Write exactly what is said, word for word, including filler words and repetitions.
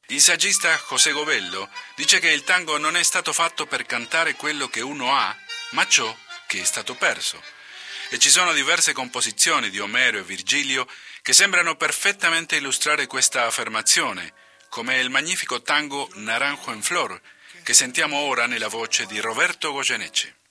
Il saggista José Gobello dice che il tango non è stato fatto per cantare quello che uno ha, ma ciò che è stato perso. E ci sono diverse composizioni di Omero e Virgilio che sembrano perfettamente illustrare questa affermazione, come il magnifico tango Naranjo en Flor, che sentiamo ora nella voce di Roberto Goyeneche.